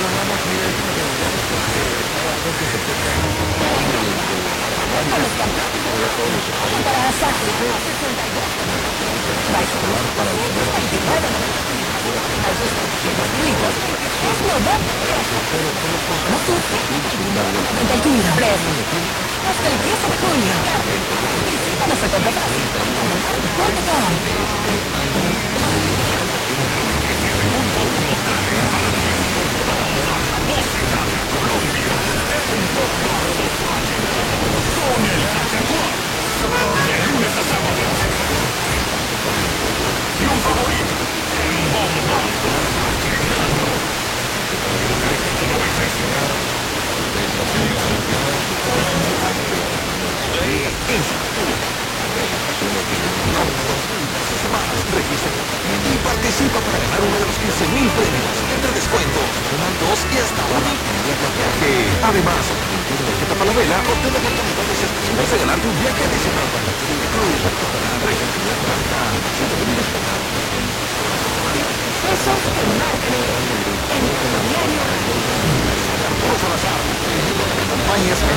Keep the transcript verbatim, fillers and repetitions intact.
Hasta el diez de junio. Visítanos a Y participa para ganar uno de los quince mil premios entre descuentos, dos y hasta una. Que además, que tapa la vela obtiene la oportunidad de ser de ganarte un viaje adicional para el Cruz. Eso que marcan en el diario. Salazar, campañas